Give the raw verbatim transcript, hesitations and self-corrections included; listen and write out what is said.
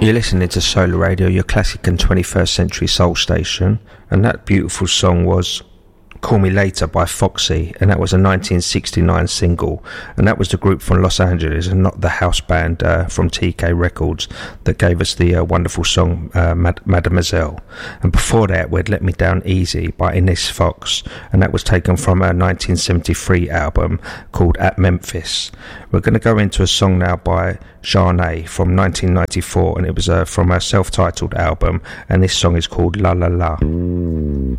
You're listening to Solar Radio, your classic and twenty-first century soul station, and that beautiful song was Call Me Later by Foxy, and that was a nineteen sixty-nine single, and that was the group from Los Angeles and not the house band uh, from T K Records that gave us the uh, wonderful song uh, Mad- Mademoiselle. And before that we had Let Me Down Easy by Ines Fox, and that was taken from a nineteen seventy-three album called At Memphis. We're going to go into a song now by Zhané from nineteen ninety-four, and it was uh, from a self-titled album, and this song is called La La La.